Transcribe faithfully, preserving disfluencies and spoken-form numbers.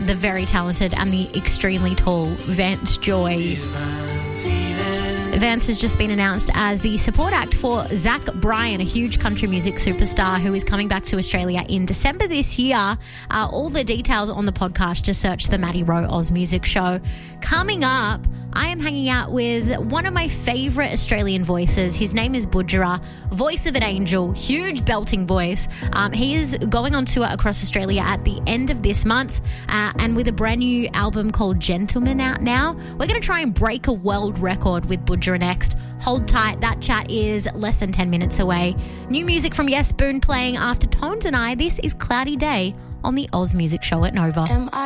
the very talented and the extremely tall Vance Joy. Vance has just been announced as the support act for Zach Bryan, a huge country music superstar who is coming back to Australia in December this year. Uh, all the details on the podcast, just search the Maddie Rowe Oz Music Show. Coming up, I am hanging out with one of my favourite Australian voices. His name is Budjerah, voice of an angel, huge belting voice. Um, he is going on tour across Australia at the end of this month uh, and with a brand new album called Gentleman out now. We're going to try and break a world record with Budjerah next. Hold tight, that chat is less than ten minutes away. New music from Yes Boone playing after Tones and I. This is Cloudy Day on the Oz Music Show at Nova. Am I